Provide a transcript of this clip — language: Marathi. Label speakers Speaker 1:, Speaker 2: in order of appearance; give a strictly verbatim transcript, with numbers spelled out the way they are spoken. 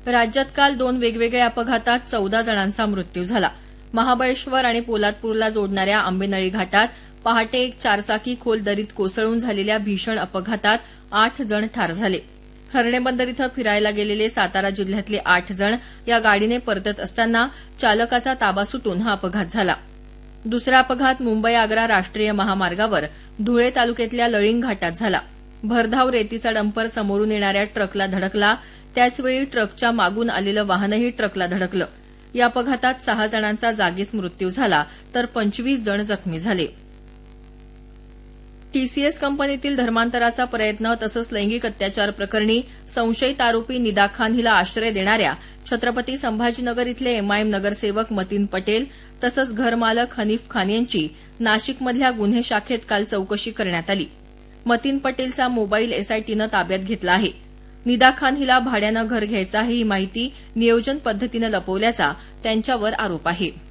Speaker 1: राज्यात काल दोन वेगवेगळ्या अपघातात चौदा जणांचा मृत्यू झाला. महाबळेश्वर आणि पोलादपूरला जोडणाऱ्या आंबेनळी घाटात पहाटे एक चारचाकी खोल दरीत कोसळून झालेल्या भीषण अपघातात आठ जण ठार झाले. हर्णेबंदर इथं फिरायला गेलेले सातारा जिल्ह्यातले आठ जण या गाडीने परतत असताना चालकाचा ताबा सुटून हा अपघात झाला. दुसरा अपघात मुंबई आग्रा राष्ट्रीय महामार्गावर धुळे तालुक्यातल्या लळिंग घाटात झाला. भरधाव रेतीचा डंपर समोरून येणाऱ्या ट्रकला धडकला. त्याचवेळी ट्रकच्या मागून आलेलं वाहनही ट्रकला धडकलं. या अपघातात सहा जणांचा जागीच मृत्यू झाला तर पंचवीस जण जखमी झाले. टीसीएस कंपनीतील धर्मांतराचा प्रयत्न तसंच लैंगिक अत्याचार प्रकरणी संशयित आरोपी निदा खान हिला आश्रय देणाऱ्या छत्रपती संभाजीनगर इथले एमआयएम नगरसेवक मतीन पटेल तसंच घरमालक हनीफ खान यांची नाशिकमधल्या गुन्हे शाखेत काल चौकशी करण्यात आली. मतीन पटेलचा मोबाईल एसआयटीनं ताब्यात घेतला आहे. निदा खान हिला भाड्यानं घर घ्यायचं आहे ही माहिती नियोजन पद्धतीनं लपवल्याचा त्यांच्यावर आरोप आहे.